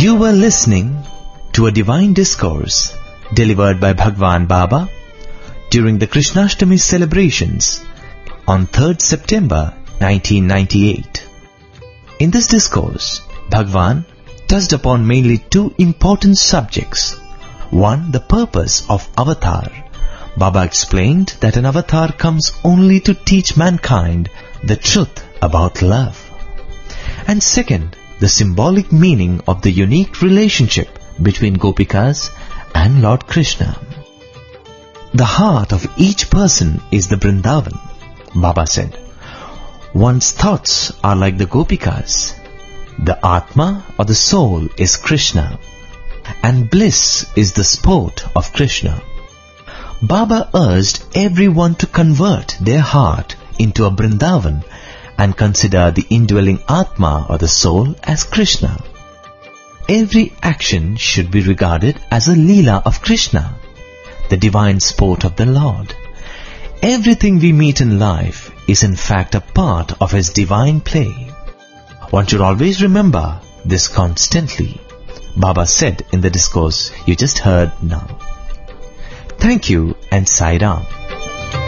You were listening to a divine discourse delivered by Bhagwan Baba during the Krishnashtami celebrations on 3rd September 1998. In this discourse, Bhagwan touched upon mainly two important subjects. One, the purpose of avatar. Baba explained that an avatar comes only to teach mankind the truth about love. And second, the symbolic meaning of the unique relationship between Gopikas and Lord Krishna. The heart of each person is the Vrindavan, Baba said. One's thoughts are like the Gopikas. The Atma or the soul is Krishna, and bliss is the sport of Krishna. Baba urged everyone to convert their heart into a Vrindavan and consider the indwelling Atma or the soul as Krishna. Every action should be regarded as a Leela of Krishna, the divine sport of the Lord. Everything we meet in life is in fact a part of His divine play. One should always remember this constantly, Baba said in the discourse you just heard now. Thank you and Sai Ram.